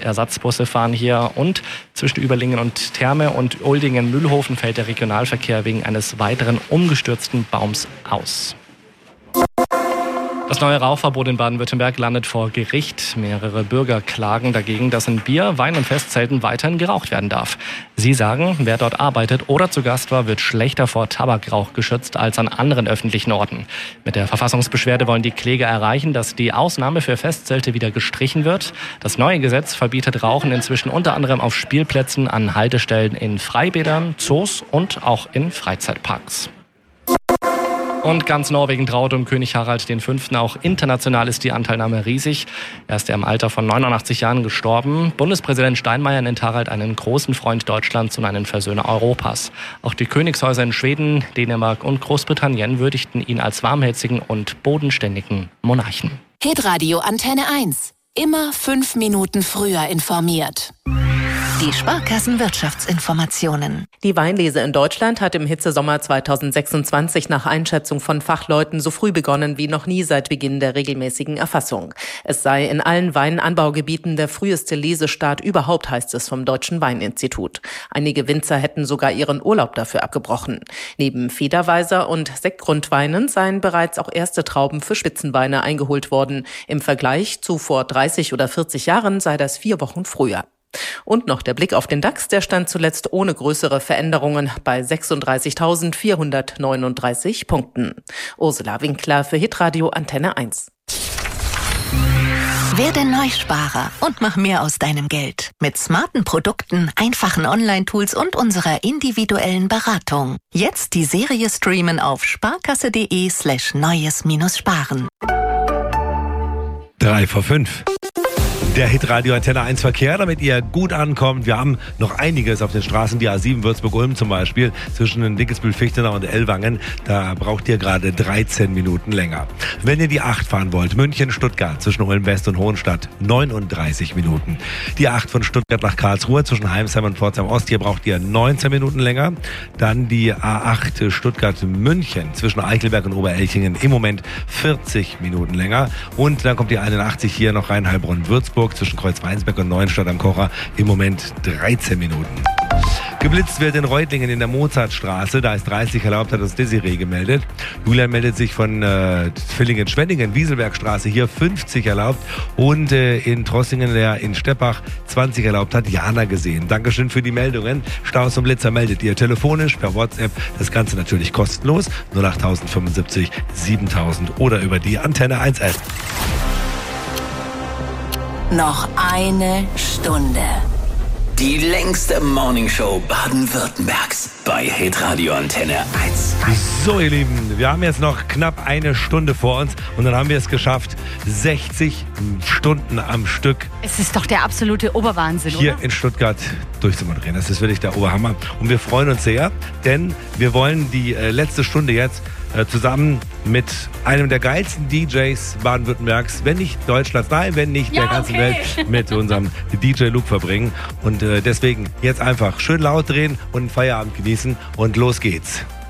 Ersatzbusse fahren hier und zwischen Überlingen und Therme und Uldingen-Mühlhofen fällt der Regionalverkehr wegen eines weiteren umgestürzten Baums aus. Das neue Rauchverbot in Baden-Württemberg landet vor Gericht. Mehrere Bürger klagen dagegen, dass in Bier-, Wein- und Festzelten weiterhin geraucht werden darf. Sie sagen, wer dort arbeitet oder zu Gast war, wird schlechter vor Tabakrauch geschützt als an anderen öffentlichen Orten. Mit der Verfassungsbeschwerde wollen die Kläger erreichen, dass die Ausnahme für Festzelte wieder gestrichen wird. Das neue Gesetz verbietet Rauchen inzwischen unter anderem auf Spielplätzen, an Haltestellen in Freibädern, Zoos und auch in Freizeitparks. Und ganz Norwegen traut um König Harald V. Auch international ist die Anteilnahme riesig. Er ist ja im Alter von 89 Jahren gestorben. Bundespräsident Steinmeier nennt Harald einen großen Freund Deutschlands und einen Versöhner Europas. Auch die Königshäuser in Schweden, Dänemark und Großbritannien würdigten ihn als warmherzigen und bodenständigen Monarchen. Hitradio Antenne 1. Immer 5 Minuten früher informiert. Die Sparkassenwirtschaftsinformationen. Die Weinlese in Deutschland hat im Hitzesommer 2026 nach Einschätzung von Fachleuten so früh begonnen wie noch nie seit Beginn der regelmäßigen Erfassung. Es sei in allen Weinanbaugebieten der früheste Lesestart überhaupt, heißt es vom Deutschen Weininstitut. Einige Winzer hätten sogar ihren Urlaub dafür abgebrochen. Neben Federweiser und Sektgrundweinen seien bereits auch erste Trauben für Spitzenweine eingeholt worden. Im Vergleich zu vor 30 oder 40 Jahren sei das 4 Wochen früher. Und noch der Blick auf den DAX, der stand zuletzt ohne größere Veränderungen bei 36.439 Punkten. Ursula Winkler für Hitradio Antenne 1. Werde Neusparer und mach mehr aus deinem Geld. Mit smarten Produkten, einfachen Online-Tools und unserer individuellen Beratung. Jetzt die Serie streamen auf sparkasse.de/neues-sparen. 3 vor 5. Der Hitradio Antenne 1 Verkehr, damit ihr gut ankommt. Wir haben noch einiges auf den Straßen, die A7 Würzburg-Ulm zum Beispiel, zwischen Dickesbühl-Fichtenau und Ellwangen. Da braucht ihr gerade 13 Minuten länger. Wenn ihr die 8 fahren wollt, München-Stuttgart zwischen Ulm-West und Hohenstadt, 39 Minuten. Die 8 von Stuttgart nach Karlsruhe zwischen Heimsheim und Pforzheim-Ost, hier braucht ihr 19 Minuten länger. Dann die A8 Stuttgart-München zwischen Eichelberg und Oberelchingen, im Moment 40 Minuten länger. Und dann kommt die 81 hier noch Rhein-Heilbronn-Würzburg zwischen Kreuzweinsberg und Neuenstadt am Kocher, im Moment 13 Minuten. Geblitzt wird in Reutlingen in der Mozartstraße, da ist 30 erlaubt, hat uns Desiree gemeldet. Julian meldet sich von Villingen-Schwenningen, Wieselbergstraße, hier 50 erlaubt. Und in Trossingen, der in Steppach 20 erlaubt hat, Jana gesehen. Dankeschön für die Meldungen. Staus und Blitzer meldet ihr telefonisch, per WhatsApp, das Ganze natürlich kostenlos, 08075 7000 oder über die Antenne 1 App. Noch eine Stunde. Die längste Morningshow Baden-Württembergs bei Hitradio Antenne 1. So ihr Lieben, wir haben jetzt noch knapp eine Stunde vor uns und dann haben wir es geschafft, 60 Stunden am Stück. Es ist doch der absolute Oberwahnsinn, hier oder? in Stuttgart durchzumoderieren. Das ist wirklich der Oberhammer und wir freuen uns sehr, denn wir wollen die letzte Stunde jetzt zusammen mit einem der geilsten DJs Baden-Württembergs, wenn nicht Deutschlands, nein, wenn nicht der ganzen Welt, mit unserem DJ Luke verbringen. Und deswegen jetzt einfach schön laut drehen und Feierabend genießen und los geht's.